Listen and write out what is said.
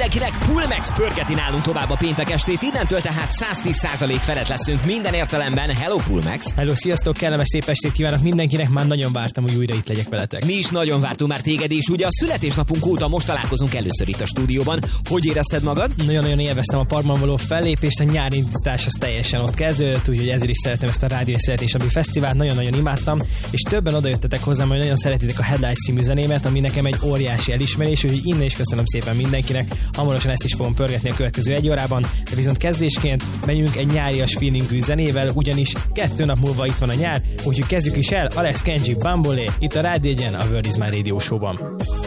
mindenkinek, Pulmex pörgeti nálunk tovább a péntek estét, innentől tehát 110% felett leszünk minden értelemben. Hello Pulmex! Hello, sziasztok, kellemes szép estét kívánok mindenkinek, már nagyon vártam, hogy újra itt legyek veletek. Mi is nagyon vártunk már téged, és ugye a születésnapunk óta most találkozunk először itt a stúdióban. Hogy érezted magad? Nagyon-nagyon élveztem a parkban való fellépést, a nyári indítás az teljesen ott kezdődött, úgyhogy ezért is szeretem ezt a Rádió Születésnapi Fesztivált, nagyon-nagyon imádtam, és többen odajöttetek hozzám, hogy nagyon szeretitek a Headlights című zenémet, ami nekem egy óriási elismerés, úgyhogy innen is köszönöm szépen mindenkinek. Hamarosan ezt is fogom pörgetni a következő egy órában, de viszont kezdésként megyünk egy nyárias feelingű zenével, ugyanis 2 nap múlva itt van a nyár, úgyhogy kezdjük is el. Alex Kenji, Bambolé, itt a Rádió 1-en, a World is My Radio Show-ban.